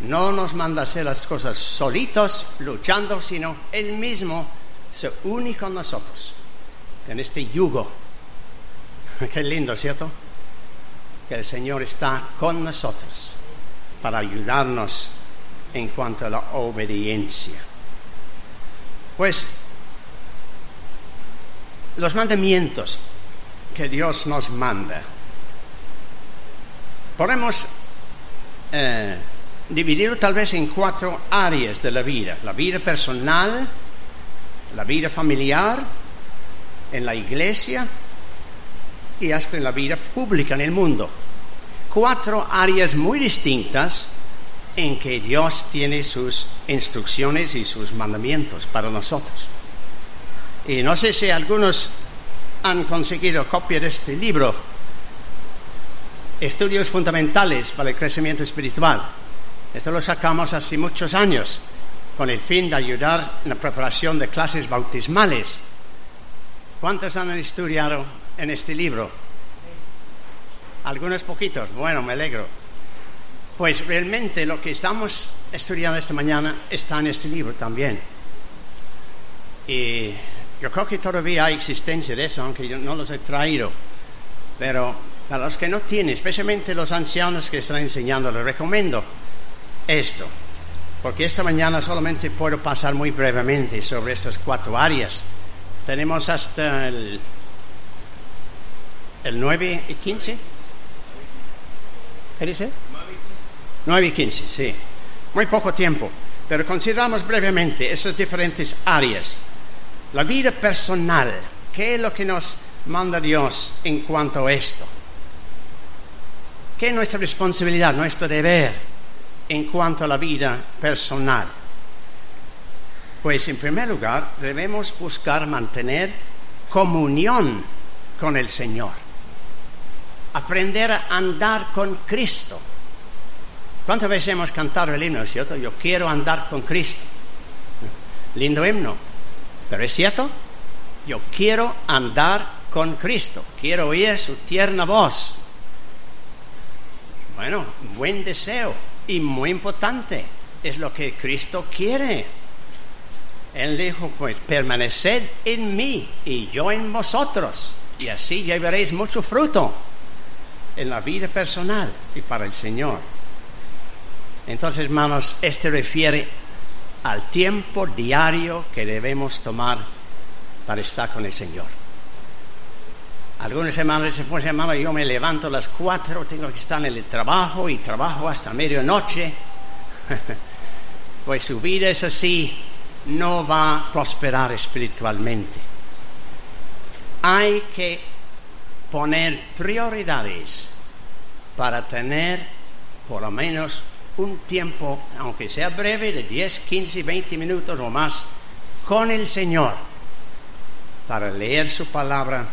no nos manda a hacer las cosas solitos, luchando, sino Él mismo se une con nosotros en este yugo. Qué lindo, ¿cierto? Que el Señor está con nosotros para ayudarnos en cuanto a la obediencia. Pues los mandamientos que Dios nos manda podemos dividirlo tal vez en 4 áreas de la vida: la vida personal, la vida familiar, en la iglesia y hasta en la vida pública en el mundo. 4 áreas muy distintas en que Dios tiene sus instrucciones y sus mandamientos para nosotros. Y no sé si algunos han conseguido copia de este libro, Estudios Fundamentales para el Crecimiento Espiritual. Esto lo sacamos hace muchos años con el fin de ayudar en la preparación de clases bautismales. ¿Cuántos han estudiado en este libro? Algunos poquitos. Bueno, me alegro. Pues realmente lo que estamos estudiando esta mañana está en este libro también. Y yo creo que todavía hay existencia de eso, aunque yo no los he traído. Pero para los que no tienen, especialmente los ancianos que están enseñando, les recomiendo esto. Porque esta mañana solamente puedo pasar muy brevemente sobre estas 4 áreas. Tenemos hasta el 9 y 15. ¿Qué dice? 9 y 15, sí. Muy poco tiempo. Pero consideramos brevemente esas diferentes áreas. La vida personal. ¿Qué es lo que nos manda Dios en cuanto a esto? ¿Qué es nuestra responsabilidad, nuestro deber en cuanto a la vida personal? Pues en primer lugar debemos buscar mantener comunión con el Señor, aprender a andar con Cristo. ¿Cuántas veces hemos cantado el himno, cierto? Yo quiero andar con Cristo. Lindo himno, pero es cierto, yo quiero andar con Cristo, quiero oír su tierna voz. Bueno, buen deseo y muy importante, es lo que Cristo quiere. Él dijo, pues, permaneced en mí y yo en vosotros, y así llevaréis mucho fruto en la vida personal y para el Señor. Entonces, hermanos, este refiere al tiempo diario que debemos tomar para estar con el Señor. Algunos hermanos dicen, pues hermano, yo me levanto a las 4, tengo que estar en el trabajo y trabajo hasta medianoche. Pues su vida es así, no va a prosperar espiritualmente. Hay que poner prioridades para tener por lo menos un tiempo, aunque sea breve, de 10, 15, 20 minutos o más, con el Señor, para leer su palabra,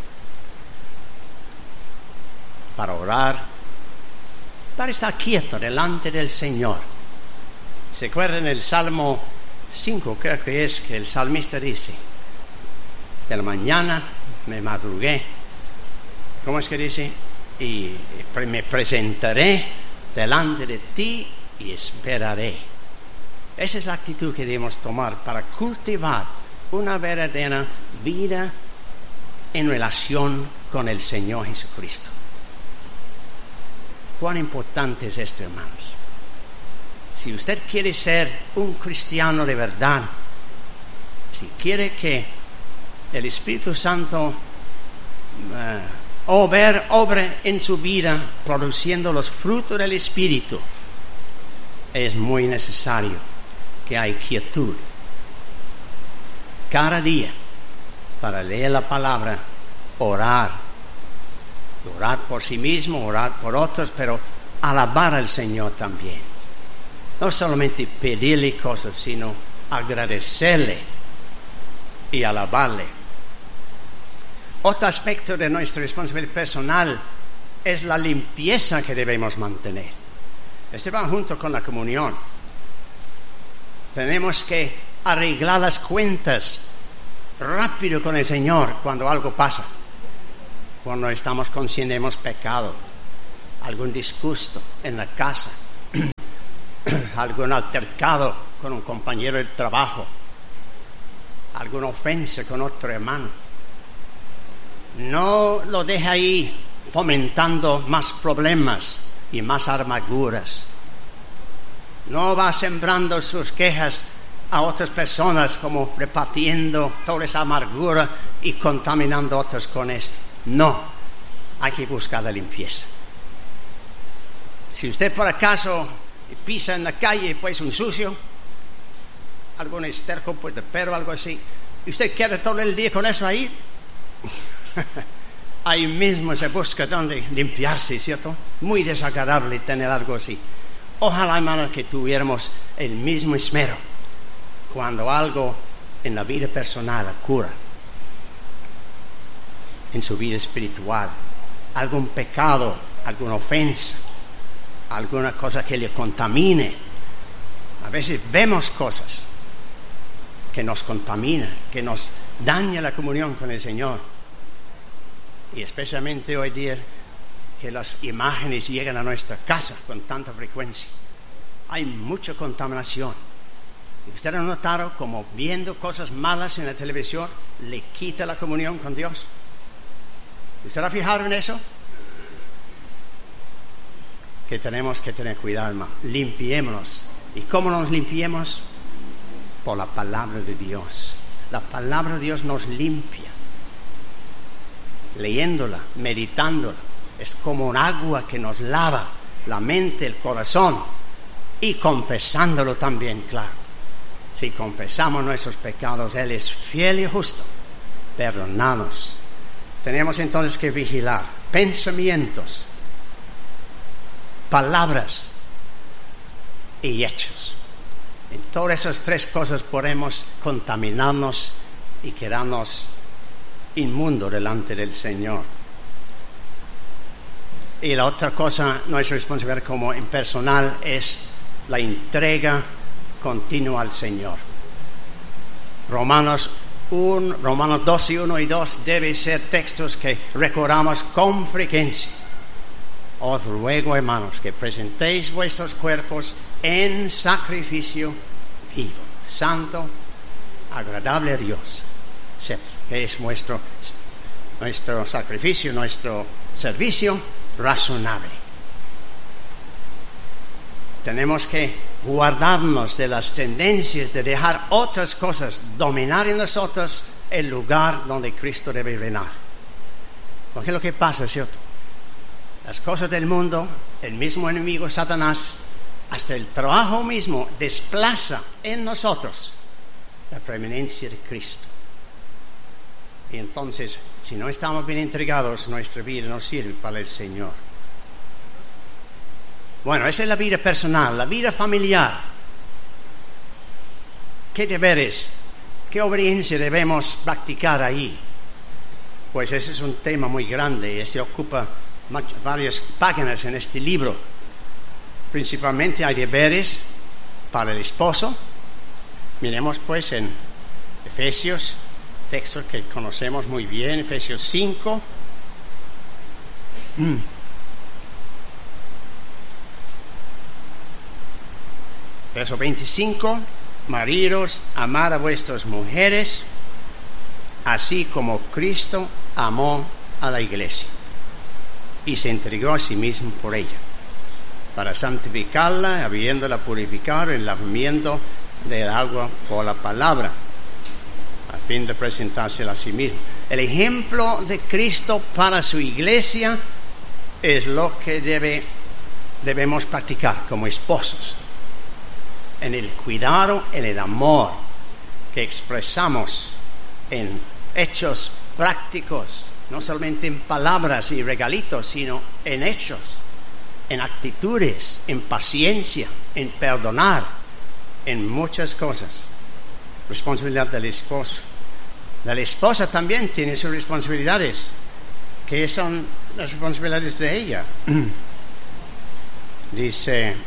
para orar, para estar quieto delante del Señor. ¿Se acuerdan el Salmo 5? Creo que es que el salmista dice, de la mañana me madrugué. ¿Cómo es que dice? Y me presentaré delante de ti y esperaré. Esa es la actitud que debemos tomar para cultivar una verdadera vida en relación con el Señor Jesucristo. ¿Cuán importante es esto, hermanos? Si usted quiere ser un cristiano de verdad, si quiere que el Espíritu Santo obre en su vida produciendo los frutos del Espíritu, es muy necesario que haya quietud cada día para leer la palabra, orar por sí mismo, orar por otros, pero alabar al Señor también. No solamente pedirle cosas, sino agradecerle y alabarle. Otro aspecto de nuestra responsabilidad personal es la limpieza que debemos mantener. Este va junto con la comunión. Tenemos que arreglar las cuentas rápido con el Señor cuando algo pasa. Cuando estamos conscientes hemos pecado, algún disgusto en la casa. algún altercado con un compañero de trabajo, alguna ofensa con otro hermano, no lo deje ahí fomentando más problemas y más amarguras. No va sembrando sus quejas a otras personas, como repartiendo toda esa amargura y contaminando a otros con esto. No, hay que buscar la limpieza. Si usted por acaso pisa en la calle, pues un sucio, algún esterco pues de perro, algo así, y usted quiere todo el día con eso ahí, ahí mismo se busca donde limpiarse, ¿cierto? Muy desagradable tener algo así. Ojalá, hermano, que tuviéramos el mismo esmero cuando algo en la vida personal ocurra, en su vida espiritual, algún pecado, alguna ofensa, alguna cosa que le contamine. A veces vemos cosas que nos contaminan, que nos dañan la comunión con el Señor. Y especialmente hoy día que las imágenes llegan a nuestra casa con tanta frecuencia. Hay mucha contaminación. ¿Usted ha notado como viendo cosas malas en la televisión le quita la comunión con Dios? ¿Usted ha fijado en eso? Que tenemos que tener cuidado, hermano. Limpiémonos. ¿Y cómo nos limpiemos? Por la palabra de Dios. La palabra de Dios nos limpia. Leyéndola, meditándola, es como un agua que nos lava la mente, el corazón, y confesándolo también, claro. Si confesamos nuestros pecados, Él es fiel y justo, perdonarnos. Tenemos entonces que vigilar pensamientos, palabras y hechos. En todas esas tres cosas podemos contaminarnos y quedarnos inmundo delante del Señor. Y la otra cosa, nuestra responsabilidad como impersonal, es la entrega continua al Señor. Romanos 12, 1 y 2 deben ser textos que recordamos con frecuencia. Os ruego, hermanos, que presentéis vuestros cuerpos en sacrificio vivo, santo, agradable a Dios, etc. Que es nuestro sacrificio, nuestro servicio razonable. Tenemos que guardarnos de las tendencias de dejar otras cosas dominar en nosotros el lugar donde Cristo debe reinar. Porque es lo que pasa, ¿cierto? Las cosas del mundo, el mismo enemigo Satanás, hasta el trabajo mismo, desplaza en nosotros la preeminencia de Cristo. Y entonces, si no estamos bien entregados, nuestra vida no sirve para el Señor. Bueno, esa es la vida personal, la vida familiar. ¿Qué deberes, qué obediencia debemos practicar ahí? Pues ese es un tema muy grande y se ocupa varias páginas en este libro. Principalmente hay deberes para el esposo. Miremos pues en Efesios, textos que conocemos muy bien, Efesios 5. Verso 25, maridos, amad a vuestras mujeres, así como Cristo amó a la iglesia y se entregó a sí mismo por ella, para santificarla, habiéndola purificado en el lavamiento del agua por la palabra, a fin de presentársela a sí mismo. El ejemplo de Cristo para su iglesia es lo que debemos practicar como esposos, en el cuidado, en el amor que expresamos en hechos prácticos, no solamente en palabras y regalitos, sino en hechos, en actitudes, en paciencia, en perdonar, en muchas cosas. Responsabilidad del esposo. La esposa también tiene sus responsabilidades. ¿Qué son las responsabilidades de ella? Dice...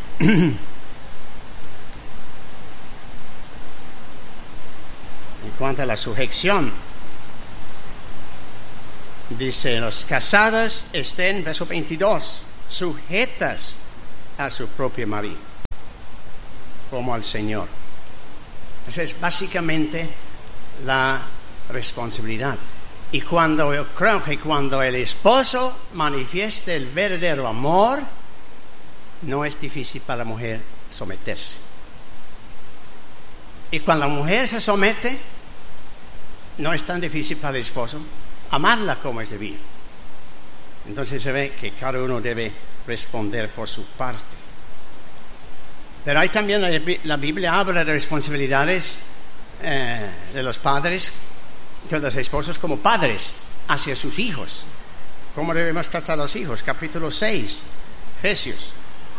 En cuanto a la sujeción, dice, los casados estén, verso 22, sujetas a su propio marido. como al Señor. Esa es básicamente la responsabilidad. Y yo creo que cuando el esposo manifieste el verdadero amor, no es difícil para la mujer someterse. Y cuando la mujer se somete, no es tan difícil para el esposo amarla como es debido. Entonces se ve que cada uno debe responder por su parte. Pero hay también, la Biblia habla de responsabilidades de los padres, de los esposos como padres hacia sus hijos. ¿Cómo debemos tratar a los hijos? Capítulo 6, Efesios.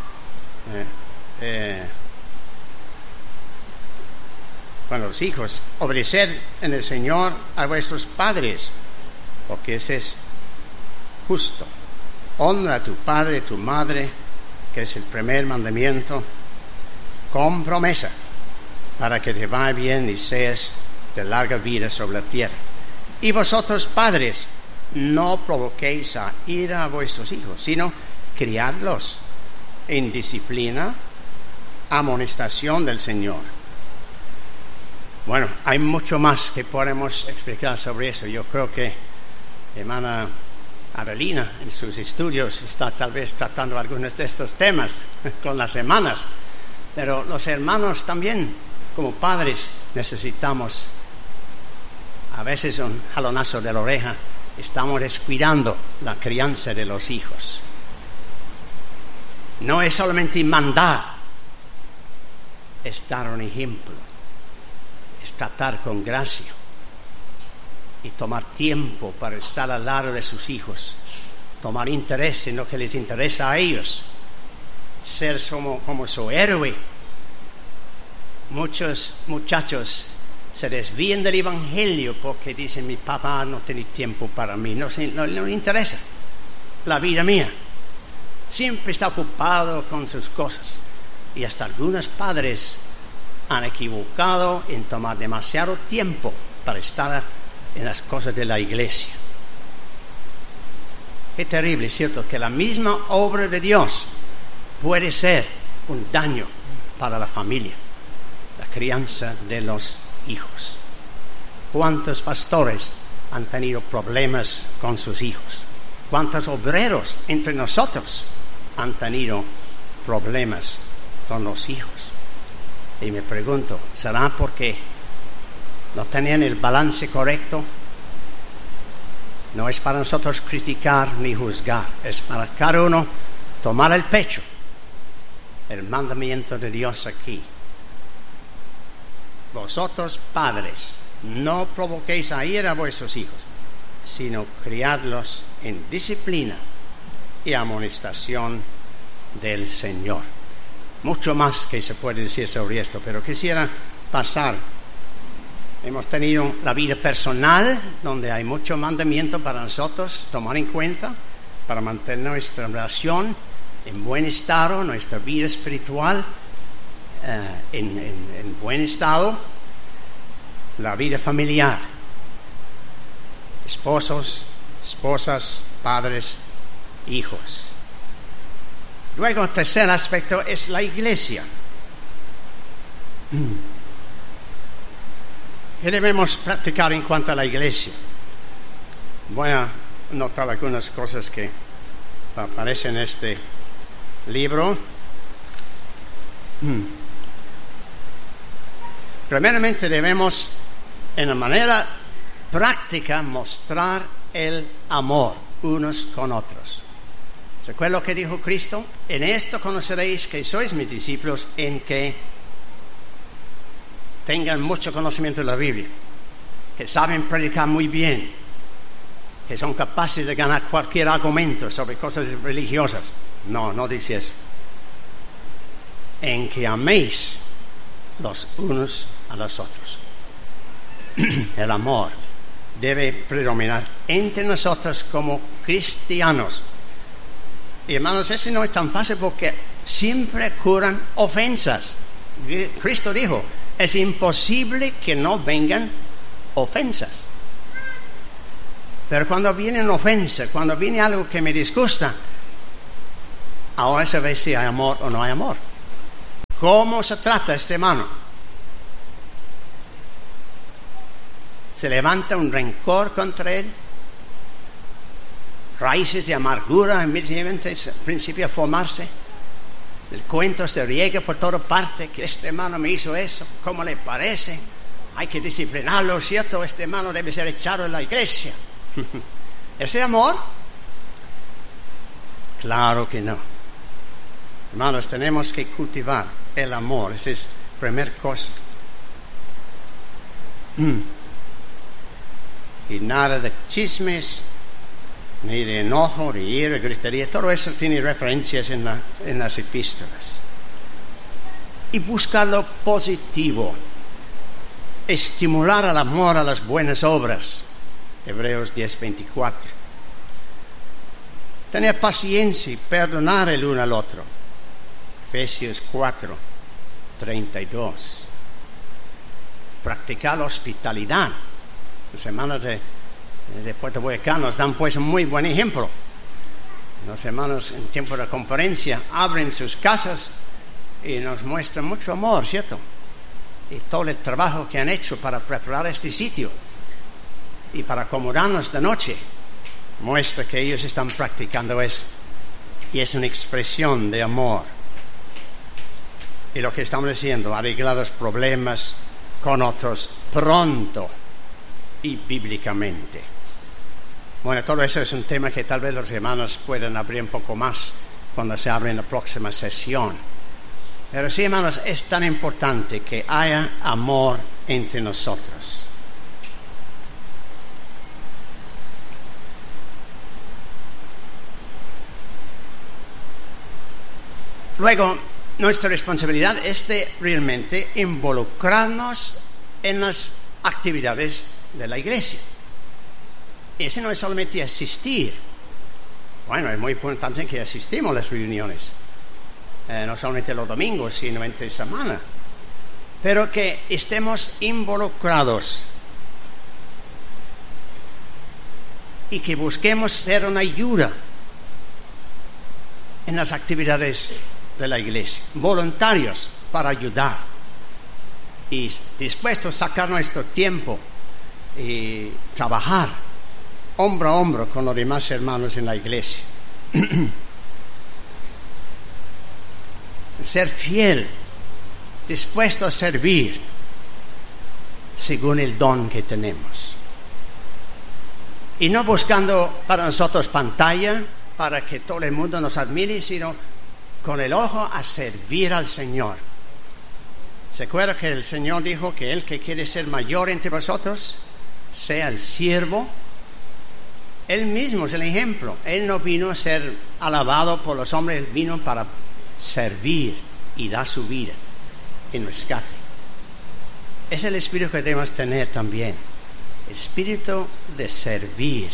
Bueno, los hijos, obedeced en el Señor a vuestros padres, porque ese es justo. Honra a tu padre y tu madre, que es el primer mandamiento, con promesa, para que te vaya bien y seas de larga vida sobre la tierra. Y vosotros, padres, no provoquéis a ira a vuestros hijos, sino criadlos en disciplina, amonestación del Señor. Bueno, hay mucho más que podemos explicar sobre eso. Yo creo que hermana Adelina en sus estudios está tal vez tratando algunos de estos temas con las hermanas, pero los hermanos también, como padres, necesitamos a veces un jalonazo de la oreja. Estamos descuidando la crianza de los hijos. No es solamente mandar, es dar un ejemplo, es tratar con gracia y tomar tiempo para estar al lado de sus hijos, tomar interés en lo que les interesa a ellos, ser como su héroe. Muchos muchachos se desvían del evangelio porque dicen: mi papá no tiene tiempo para mí, no le interesa la vida mía, siempre está ocupado con sus cosas. Y hasta algunos padres han equivocado en tomar demasiado tiempo para estar en las cosas de la iglesia. Qué terrible, ¿cierto? Que la misma obra de Dios puede ser un daño para la familia, la crianza de los hijos. ¿Cuántos pastores han tenido problemas con sus hijos? ¿Cuántos obreros entre nosotros han tenido problemas con los hijos? Y me pregunto, ¿será porque no tenían el balance correcto? No es para nosotros criticar ni juzgar, es para cada uno tomar el pecho el mandamiento de Dios aquí. Vosotros, padres, no provoquéis a ira a vuestros hijos, sino criadlos en disciplina y amonestación del Señor. Mucho más que se puede decir sobre esto, pero quisiera pasar. Hemos tenido la vida personal, donde hay mucho mandamiento para nosotros tomar en cuenta, para mantener nuestra relación en buen estado, nuestra vida espiritual en buen estado, la vida familiar, esposos, esposas, padres, hijos. Luego, el tercer aspecto es la iglesia. ¿Qué debemos practicar en cuanto a la iglesia? Voy a notar algunas cosas que aparecen en este libro. Primeramente debemos, en la manera práctica, mostrar el amor unos con otros. ¿Recuerda lo que dijo Cristo? En esto conoceréis que sois mis discípulos, en que tengan mucho conocimiento de la Biblia, que saben predicar muy bien, que son capaces de ganar cualquier argumento sobre cosas religiosas. No dice eso. En que améis los unos a los otros. El amor debe predominar entre nosotros como cristianos. Y hermanos, eso no es tan fácil porque siempre ocurren ofensas. Cristo dijo: es imposible que no vengan ofensas. Pero cuando viene una ofensa, cuando viene algo que me disgusta, ahora se ve si hay amor o no hay amor. ¿Cómo se trata este hermano? ¿Se levanta un rencor contra él? Raíces de amargura inmediatamente principia a formarse. El cuento se riega por toda parte, que este hermano me hizo eso, ¿cómo le parece? Hay que disciplinarlo, ¿cierto? Este hermano debe ser echado de la iglesia. ¿Ese amor? Claro que no. Hermanos, tenemos que cultivar el amor, esa es la primera cosa. Y nada de chismes, ni de enojo, de ira, gritería, todo eso tiene referencias en las epístolas. Y buscar lo positivo, estimular al amor a las buenas obras, Hebreos 10:24. Tener paciencia y perdonar el uno al otro, Efesios 4:32. Practicar la hospitalidad. Los hermanos de Puerto Boyacá nos dan pues un muy buen ejemplo. Los hermanos en tiempo de conferencia abren sus casas y nos muestran mucho amor, ¿cierto? Y todo el trabajo que han hecho para preparar este sitio y para acomodarnos de noche muestra que ellos están practicando eso, y es una expresión de amor. Y lo que estamos diciendo, arreglar los problemas con otros pronto y bíblicamente. Bueno, todo eso es un tema que tal vez los hermanos puedan abrir un poco más cuando se abre en la próxima sesión. Pero sí, hermanos, es tan importante que haya amor entre nosotros. Luego, nuestra responsabilidad es de realmente involucrarnos en las actividades de la iglesia. Ese no es solamente asistir. Bueno, es muy importante que asistimos a las reuniones, no solamente los domingos, sino entre semana, pero que estemos involucrados y que busquemos ser una ayuda en las actividades de la iglesia, voluntarios para ayudar y dispuestos a sacar nuestro tiempo y trabajar hombro a hombro con los demás hermanos en la iglesia. Ser fiel, dispuesto a servir según el don que tenemos. Y no buscando para nosotros pantalla, para que todo el mundo nos admire, sino con el ojo a servir al Señor. ¿Se acuerda que el Señor dijo que el que quiere ser mayor entre vosotros sea el siervo? Él mismo es el ejemplo. Él no vino a ser alabado por los hombres, él vino para servir y dar su vida en rescate. Es el espíritu que debemos tener también, espíritu de servir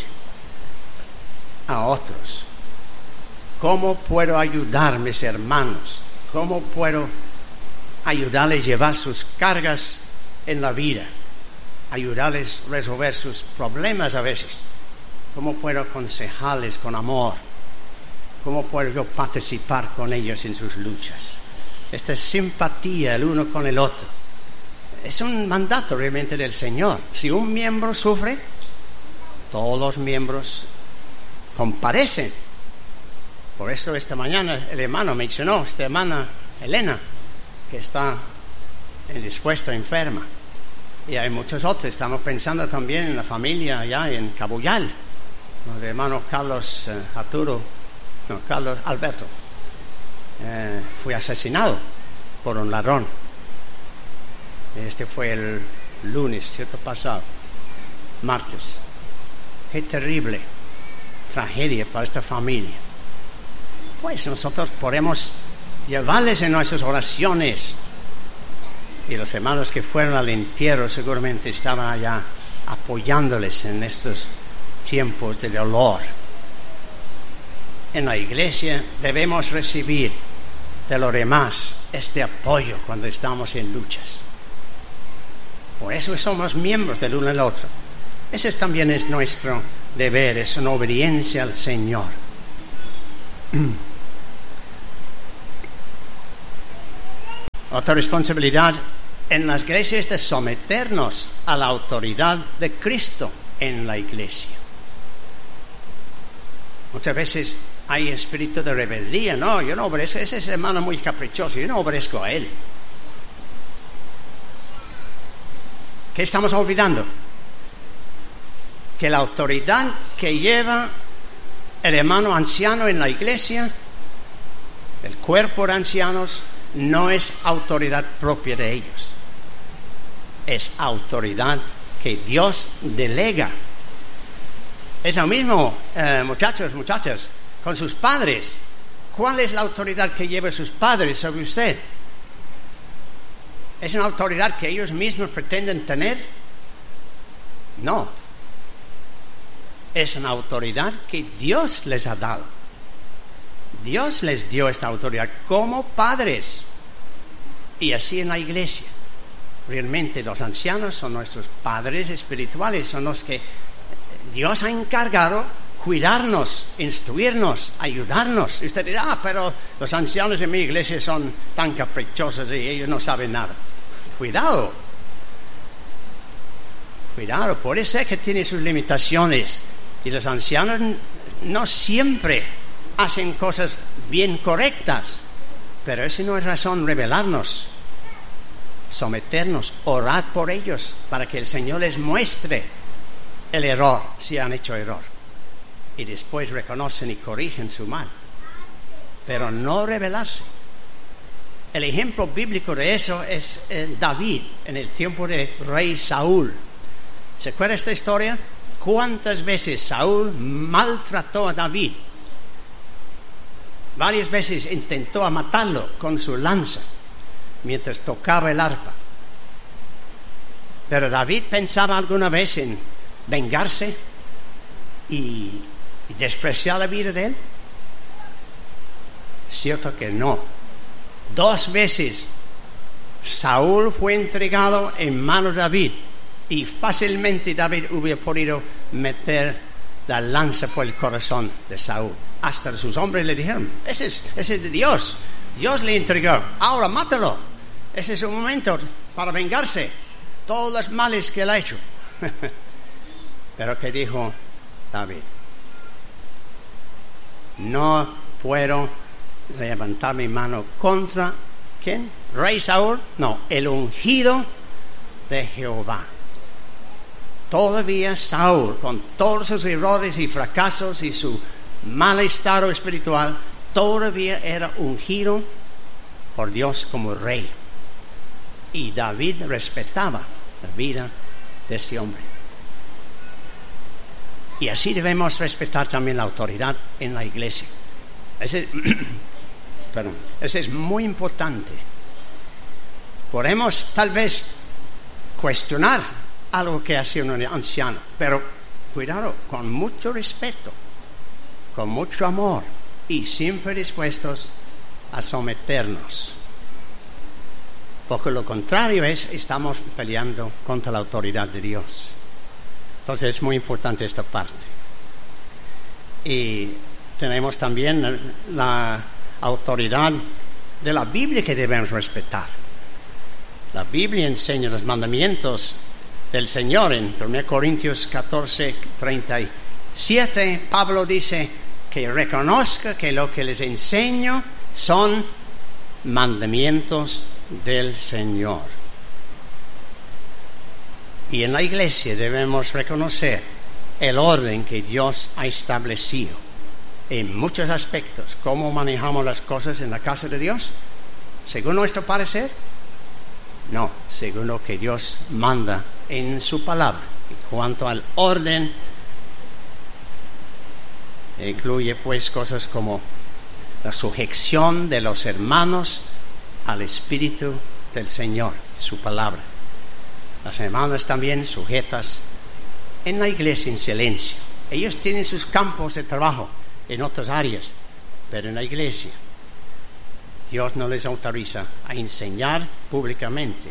a otros. ¿Cómo puedo ayudar a mis hermanos? ¿Cómo puedo ayudarles a llevar sus cargas en la vida? Ayudarles a resolver sus problemas a veces. ¿Cómo puedo aconsejarles con amor? ¿Cómo puedo yo participar con ellos en sus luchas? Esta es simpatía el uno con el otro. Es un mandato realmente del Señor. Si un miembro sufre, todos los miembros comparecen. Por eso esta mañana el hermano mencionó, esta hermana Elena, que está indispuesta, enferma. Y hay muchos otros. Estamos pensando también en la familia allá en Cabuyal. El hermano Carlos Carlos Alberto fue asesinado por un ladrón. Este fue el lunes, ¿cierto? Pasado, martes. Qué terrible tragedia para esta familia. Pues nosotros podemos llevarles en nuestras oraciones. Y los hermanos que fueron al entierro seguramente estaban allá apoyándoles en estos tiempos de dolor. En la iglesia debemos recibir de los demás este apoyo cuando estamos en luchas. Por eso somos miembros del uno al otro. Ese también es nuestro deber, es una obediencia al Señor. Otra responsabilidad en la iglesia es de someternos a la autoridad de Cristo en la iglesia. Muchas veces hay espíritu de rebeldía. No, yo no obedezco, ese es hermano muy caprichoso, yo no obedezco a él. ¿Qué estamos olvidando? Que la autoridad que lleva el hermano anciano en la iglesia, el cuerpo de ancianos, no es autoridad propia de ellos. Es autoridad que Dios delega. Es lo mismo, muchachos, muchachas, con sus padres. ¿Cuál es la autoridad que lleva sus padres sobre usted? ¿Es una autoridad que ellos mismos pretenden tener? No. Es una autoridad que Dios les ha dado. Dios les dio esta autoridad como padres. Y así en la iglesia. Realmente los ancianos son nuestros padres espirituales, son los que Dios ha encargado cuidarnos, instruirnos, ayudarnos. Y usted dirá, pero los ancianos de mi iglesia son tan caprichosos y ellos no saben nada. Cuidado, puede ser que tiene sus limitaciones y los ancianos no siempre hacen cosas bien correctas, pero eso no es razón rebelarnos, someternos, orar por ellos para que el Señor les muestre el error, si han hecho error, y después reconocen y corrigen su mal, pero no rebelarse. El ejemplo bíblico de eso es David en el tiempo de rey Saúl. ¿Se acuerda esta historia? ¿Cuántas veces Saúl maltrató a David? Varias veces intentó matarlo con su lanza mientras tocaba el arpa. Pero David pensaba alguna vez en vengarse y despreciar la vida de él. Cierto que no. 2 veces Saúl fue entregado en manos de David y fácilmente David hubiera podido meter la lanza por el corazón de Saúl. Hasta sus hombres le dijeron, ese es de Dios. Dios le entregó, ahora mátalo. Ese es su momento para vengarse todos los males que él ha hecho. Pero ¿qué dijo David? No puedo levantar mi mano contra ¿quién? ¿Rey Saúl? No, el ungido de Jehová. Todavía Saúl, con todos sus errores y fracasos y su mal estado espiritual, todavía era ungido por Dios como rey. Y David respetaba la vida de este hombre. Y así debemos respetar también la autoridad en la iglesia. Ese es muy importante. Podemos tal vez cuestionar algo que hace un anciano, pero cuidado, con mucho respeto, con mucho amor y siempre dispuestos a someternos. Porque lo contrario es, estamos peleando contra la autoridad de Dios. Entonces es muy importante esta parte. Y tenemos también la autoridad de la Biblia que debemos respetar. La Biblia enseña los mandamientos del Señor. En 1 Corintios 14:37, Pablo dice que reconozca que lo que les enseño son mandamientos del Señor. Y en la iglesia debemos reconocer el orden que Dios ha establecido en muchos aspectos. ¿Cómo manejamos las cosas en la casa de Dios? ¿Según nuestro parecer? No, según lo que Dios manda en su palabra. En cuanto al orden, incluye pues cosas como la sujeción de los hermanos al Espíritu del Señor, su palabra. Las hermanas también sujetas en la iglesia en silencio. Ellos tienen sus campos de trabajo en otras áreas, pero en la iglesia Dios no les autoriza a enseñar públicamente.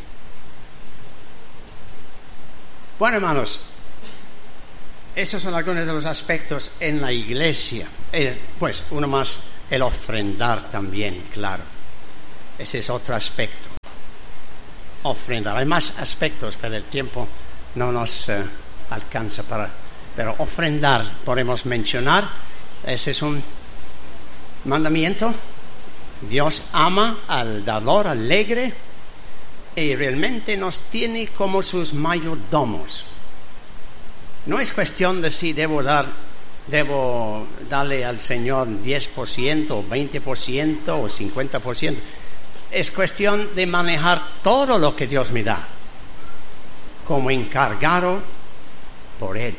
Bueno, hermanos, esos son algunos de los aspectos en la iglesia. Pues uno más, el ofrendar también, claro. Ese es otro aspecto. ofrendar. Hay más aspectos, pero el tiempo no nos alcanza pero ofrendar podemos mencionar. Ese es un mandamiento. Dios ama al dador alegre y realmente nos tiene como sus mayordomos. No es cuestión de si debo darle al Señor 10% o 20% o 50%. Es cuestión de manejar todo lo que Dios me da como encargado por Él.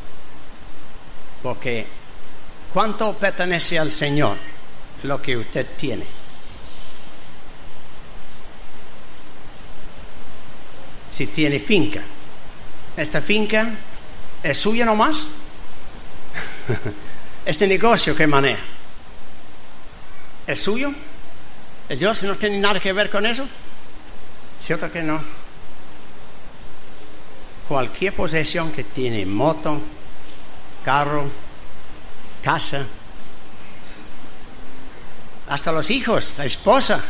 Porque ¿cuánto pertenece al Señor lo que usted tiene? Si tiene finca, ¿esta finca es suya nomás? Este negocio que maneja, ¿es suyo? ¿Dios no tiene nada que ver con eso? ¿Cierto que no? Cualquier posesión que tiene, moto, carro, casa, hasta los hijos, la esposa.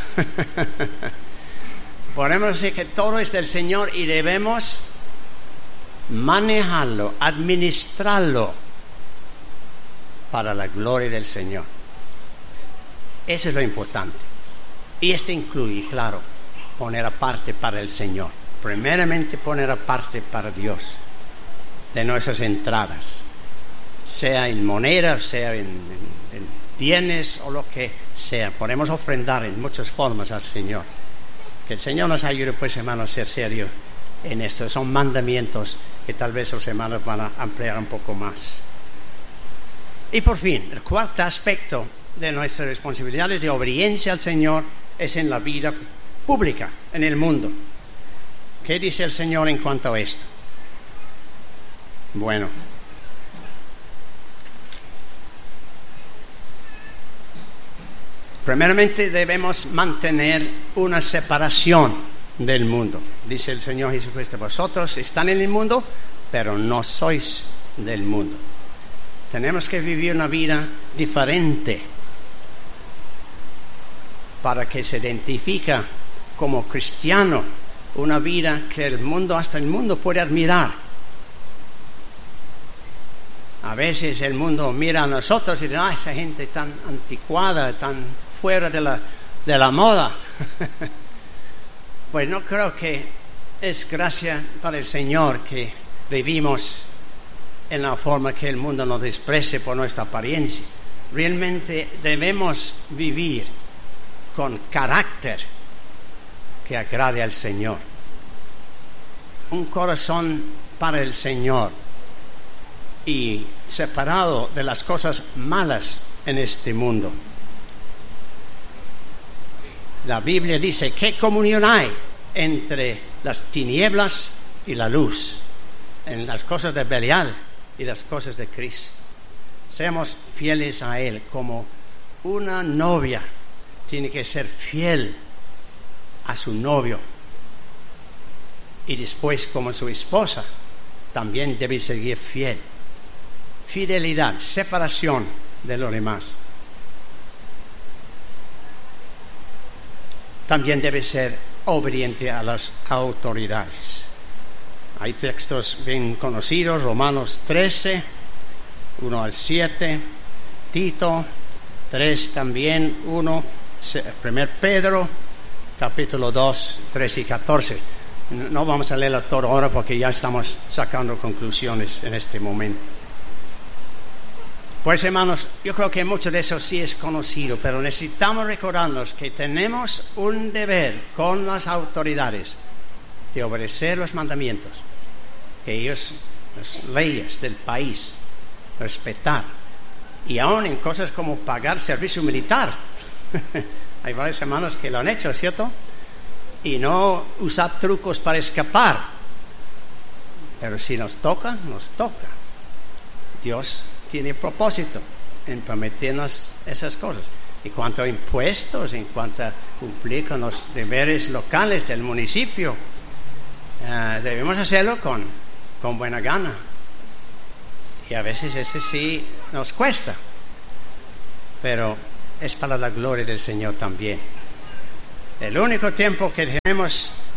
Podemos decir que todo es del Señor y debemos manejarlo, administrarlo para la gloria del Señor. Eso es lo importante. Y esto incluye, claro, poner aparte para el Señor. Primeramente poner aparte para Dios de nuestras entradas, sea en moneda, sea en bienes o lo que sea. Podemos ofrendar en muchas formas al Señor. Que el Señor nos ayude, pues, hermanos, a ser serios en esto. Son mandamientos que tal vez los hermanos van a ampliar un poco más. Y por fin, el cuarto aspecto de nuestras responsabilidades de obediencia al Señor es en la vida pública, en el mundo. ¿Qué dice el Señor en cuanto a esto? Bueno, primeramente debemos mantener una separación del mundo. Dice el Señor Jesucristo: vosotros están en el mundo, pero no sois del mundo. Tenemos que vivir una vida diferente para que se identifique como cristiano, una vida que el mundo, hasta el mundo, puede admirar. A veces el mundo mira a nosotros y dice: esa gente tan anticuada, tan fuera de la moda. Pues no creo que es gracia para el Señor que vivimos en la forma que el mundo nos desprecie por nuestra apariencia. Realmente debemos vivir con carácter que agrade al Señor. Un corazón para el Señor y separado de las cosas malas en este mundo. La Biblia dice: ¿qué comunión hay entre las tinieblas y la luz? En las cosas de Belial y las cosas de Cristo. Seamos fieles a Él, como una novia tiene que ser fiel a su novio, y después, como su esposa, también debe seguir fiel. Fidelidad, separación de lo demás. También debe ser obediente a las autoridades. Hay textos bien conocidos: Romanos 13, 1 al 7, Tito 3 también, 1 Pedro, capítulo 2, 13 y 14. No vamos a leerlo todo ahora porque ya estamos sacando conclusiones en este momento. Pues, hermanos, yo creo que mucho de eso sí es conocido, pero necesitamos recordarnos que tenemos un deber con las autoridades de obedecer los mandamientos, que ellos, las leyes del país, respetar, y aún en cosas como pagar servicio militar. Hay varios hermanos que lo han hecho, ¿cierto? Y no usar trucos para escapar. Pero si nos toca, nos toca. Dios tiene propósito en permitirnos esas cosas. En cuanto a impuestos, en cuanto a cumplir con los deberes locales del municipio, debemos hacerlo con buena gana. Y a veces ese sí nos cuesta, pero es para la gloria del Señor también. El único tiempo que debemos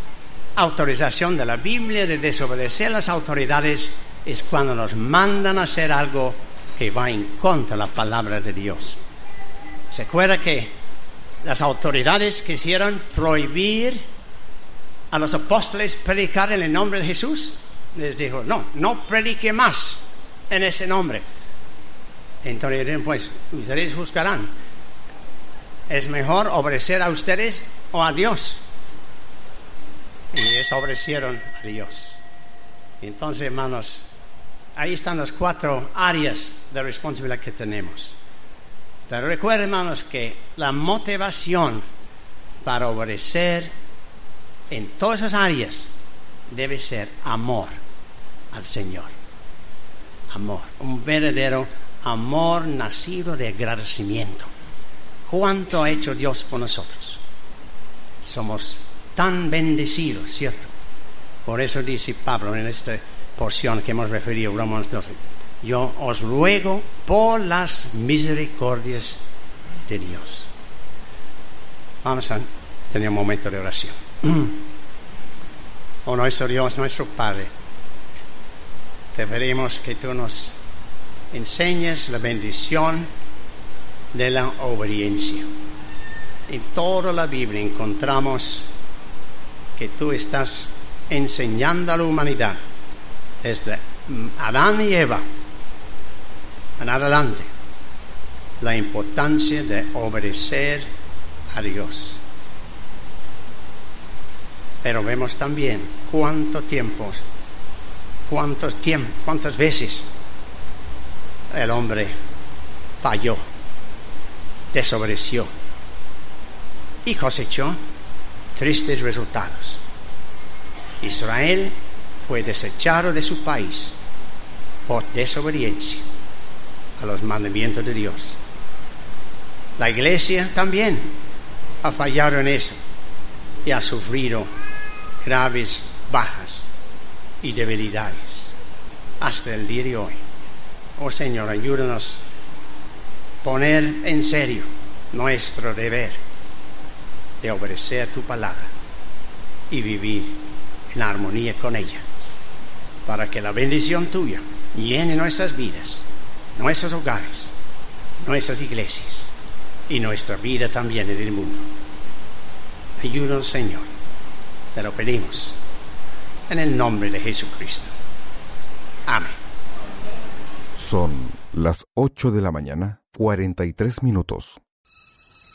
autorización de la Biblia de desobedecer las autoridades es cuando nos mandan a hacer algo que va en contra de la palabra de Dios. ¿Se acuerda que las autoridades quisieron prohibir a los apóstoles predicar en el nombre de Jesús? Les dijo, no predique más en ese nombre. Entonces, pues, ustedes juzgarán. ¿Es mejor obedecer a ustedes o a Dios? Y ellos obedecieron a Dios. Entonces, hermanos, ahí están las 4 áreas de responsabilidad que tenemos. Pero recuerden, hermanos, que la motivación para obedecer en todas esas áreas debe ser amor al Señor. Amor, un verdadero amor nacido de agradecimiento. ¿Cuánto ha hecho Dios por nosotros? Somos tan bendecidos, ¿cierto? Por eso dice Pablo en esta porción que hemos referido, Romanos 12, yo os ruego por las misericordias de Dios. Vamos a tener un momento de oración. Oh nuestro Dios, nuestro Padre, te pedimos que tú nos enseñes la bendición de la obediencia. En toda la Biblia encontramos que tú estás enseñando a la humanidad desde Adán y Eva en adelante la importancia de obedecer a Dios. Pero vemos también cuántas veces el hombre falló, desobedeció y cosechó tristes resultados. Israel fue desechado de su país por desobediencia a los mandamientos de Dios. La iglesia también ha fallado en eso y ha sufrido graves bajas y debilidades hasta el día de hoy. Oh Señor, ayúdanos a poner en serio nuestro deber de obedecer tu palabra y vivir en armonía con ella, para que la bendición tuya llene nuestras vidas, nuestros hogares, nuestras iglesias y nuestra vida también en el mundo. Ayúdanos, Señor, te lo pedimos en el nombre de Jesucristo. Amén. Son las 8 de la mañana, 43 minutos.